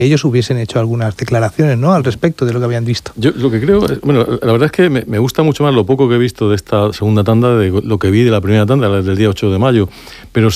ellos hubiesen hecho algunas declaraciones, ¿no?, al respecto de lo que habían visto. Yo lo que creo, bueno, la verdad es que me gusta mucho más lo poco que he visto de esta segunda tanda de lo que vi de la primera tanda, la del día 8 de mayo, pero